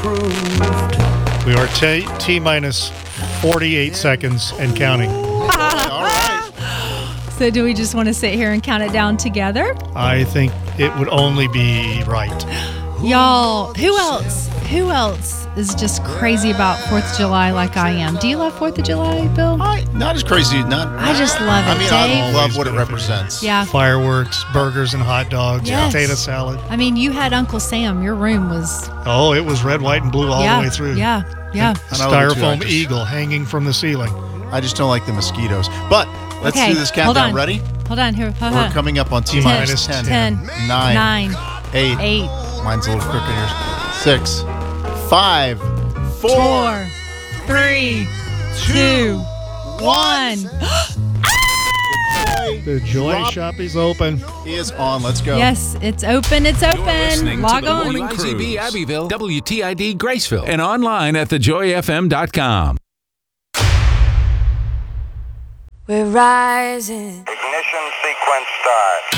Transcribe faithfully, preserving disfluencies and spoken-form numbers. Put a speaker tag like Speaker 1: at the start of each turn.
Speaker 1: approved.
Speaker 2: We are T, T minus forty-eight seconds and counting.
Speaker 1: All right.
Speaker 3: So do we just want to sit here and count it down together?
Speaker 2: I think it would only be right.
Speaker 3: Y'all, who else? Who else is just crazy about fourth of July like I am? Do you love fourth of July, Bill?
Speaker 1: I, not as crazy. Not.
Speaker 3: I just love it,
Speaker 1: I mean,
Speaker 3: Dave.
Speaker 1: I love what it represents.
Speaker 3: Yeah.
Speaker 2: Fireworks, burgers and hot dogs,
Speaker 3: Yes.
Speaker 2: potato salad.
Speaker 3: I mean, you had Uncle Sam. Your room was...
Speaker 2: Oh, it was red, white, and blue all
Speaker 3: yeah,
Speaker 2: the way through.
Speaker 3: Yeah, yeah.
Speaker 1: And I love it too. I
Speaker 2: Styrofoam
Speaker 1: just-
Speaker 2: eagle hanging from the ceiling.
Speaker 1: I just don't like the mosquitoes. But let's
Speaker 3: Okay,
Speaker 1: do this
Speaker 3: hold
Speaker 1: countdown.
Speaker 3: on.
Speaker 1: Ready?
Speaker 3: Hold on. Here.
Speaker 1: We're
Speaker 3: Uh-huh.
Speaker 1: coming up on T
Speaker 2: Ten,
Speaker 1: minus ten,
Speaker 3: ten,
Speaker 1: nine,
Speaker 3: nine,
Speaker 1: eight.
Speaker 3: eight,
Speaker 1: Mine's a little quicker than yours. Six, five, four,
Speaker 3: four, three, two, one.
Speaker 2: The Joy
Speaker 1: Drop
Speaker 2: Shop is open.
Speaker 1: is on. Let's go.
Speaker 3: Yes, it's open. It's
Speaker 4: You're
Speaker 3: open.
Speaker 4: listening
Speaker 3: Log
Speaker 4: to the
Speaker 3: on.
Speaker 4: Morning Cruise. W I Z B Abbeville, W T I D Graceville, and online at the joy f m dot com.
Speaker 5: We're rising.
Speaker 6: Ignition sequence start.